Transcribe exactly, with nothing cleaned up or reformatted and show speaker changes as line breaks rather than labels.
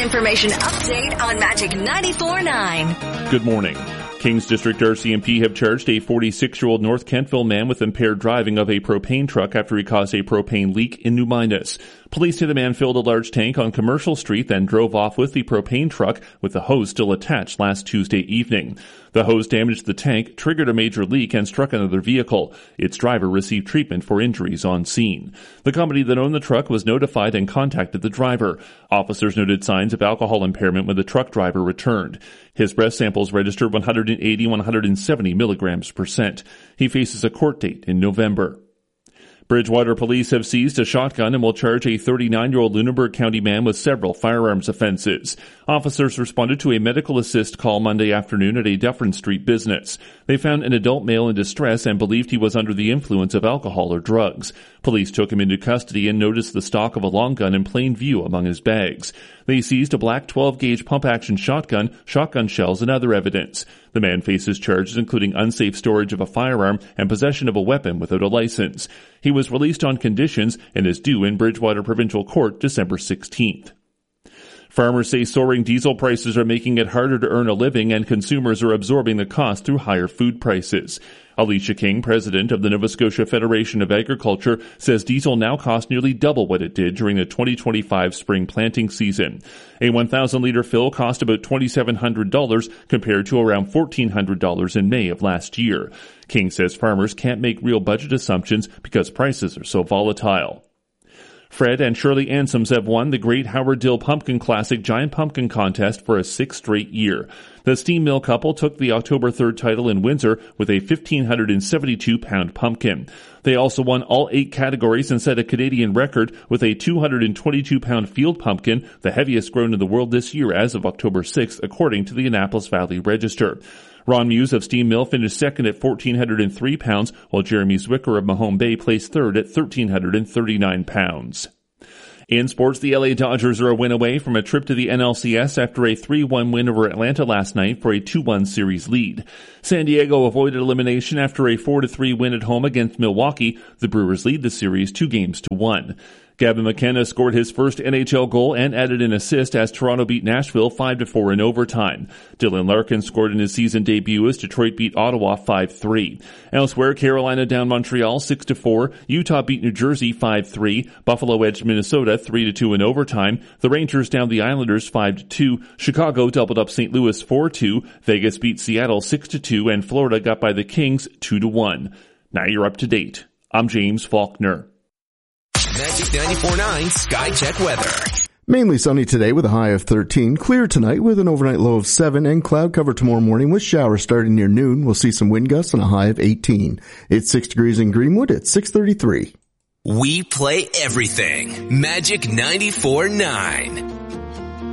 information update on Magic ninety-four point nine.
Good morning. Kings District R C M P have charged a forty-six-year-old North Kentville man with impaired driving of a propane truck after he caused a propane leak in New Minas. Police say the man filled a large tank on Commercial Street, then drove off with the propane truck with the hose still attached last Tuesday evening. The hose damaged the tank, triggered a major leak, and struck another vehicle. Its driver received treatment for injuries on scene. The company that owned the truck was notified and contacted the driver. Officers noted signs of alcohol impairment when the truck driver returned. His breath samples registered one eighty to one seventy milligrams percent. He faces a court date in November. Bridgewater police have seized a shotgun and will charge a thirty-nine-year-old Lunenburg County man with several firearms offenses. Officers responded to a medical assist call Monday afternoon at a Dufferin Street business. They found an adult male in distress and believed he was under the influence of alcohol or drugs. Police took him into custody and noticed the stock of a long gun in plain view among his bags. They seized a black twelve-gauge pump-action shotgun, shotgun shells, and other evidence. The man faces charges including unsafe storage of a firearm and possession of a weapon without a license. He was released on conditions and is due in Bridgewater Provincial Court December sixteenth. Farmers say soaring diesel prices are making it harder to earn a living, and consumers are absorbing the cost through higher food prices. Alicia King, president of the Nova Scotia Federation of Agriculture, says diesel now costs nearly double what it did during the twenty twenty-five spring planting season. A one thousand liter fill cost about two thousand seven hundred dollars compared to around one thousand four hundred dollars in May of last year. King says farmers can't make real budget assumptions because prices are so volatile. Fred and Shirley Ansems have won the Great Howard Dill Pumpkin Classic Giant Pumpkin Contest for a sixth straight year. The Steam Mill couple took the October third title in Windsor with a one thousand five hundred seventy-two pound pumpkin. They also won all eight categories and set a Canadian record with a two hundred twenty-two pound field pumpkin, the heaviest grown in the world this year as of October sixth, according to the Annapolis Valley Register. Ron Muse of Steam Mill finished second at one thousand four hundred three pounds, while Jeremy Zwicker of Mahone Bay placed third at one thousand three hundred thirty-nine pounds. In sports, the L A Dodgers are a win away from a trip to the N L C S after a three one win over Atlanta last night for a two one series lead. San Diego avoided elimination after a four to three win at home against Milwaukee. The Brewers lead the series two games to one. Gavin McKenna scored his first N H L goal and added an assist as Toronto beat Nashville five to four in overtime. Dylan Larkin scored in his season debut as Detroit beat Ottawa five three. Elsewhere, Carolina down Montreal six to four. Utah beat New Jersey five three. Buffalo edged Minnesota three to two in overtime. The Rangers down the Islanders five to two. Chicago doubled up Saint Louis four two. Vegas beat Seattle six to two, and Florida got by the Kings two to one. Now you're up to date. I'm James Faulkner.
Magic ninety-four point nine Sky Check weather.
Mainly sunny today with a high of thirteen. Clear tonight with an overnight low of seven, and cloud cover tomorrow morning with showers starting near noon. We'll see some wind gusts and a high of eighteen. It's six degrees in Greenwood at six thirty-three.
We play everything. Magic ninety-four point nine.